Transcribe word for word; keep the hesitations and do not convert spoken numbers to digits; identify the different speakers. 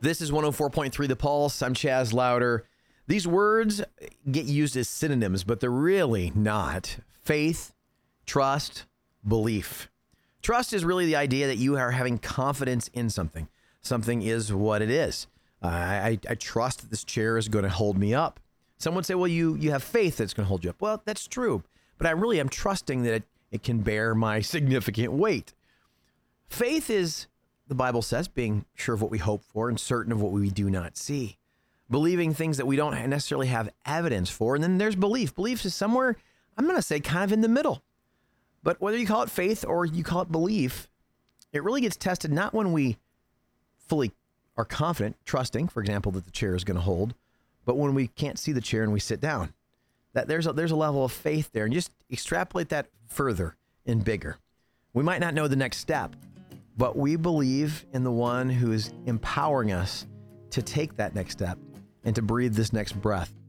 Speaker 1: This is one oh four point three The Pulse. I'm Chaz Louder. These words get used as synonyms, but they're really not. Faith, trust, belief. Trust is really the idea that you are having confidence in something. Something is what it is. Uh, I, I trust that this chair is going to hold me up. Some would say, well, you, you have faith that it's going to hold you up. Well, that's true, but I really am trusting that it, it can bear my significant weight. Faith is, the Bible says, being sure of what we hope for and certain of what we do not see. Believing things that we don't necessarily have evidence for. And then there's belief. Belief is somewhere, I'm going to say, kind of in the middle. But whether you call it faith or you call it belief, it really gets tested not when we fully are confident, trusting, for example, that the chair is going to hold, but when we can't see the chair and we sit down. That there's a, there's a level of faith there. And just extrapolate that further and bigger. We might not know the next step, but we believe in the one who is empowering us to take that next step and to breathe this next breath.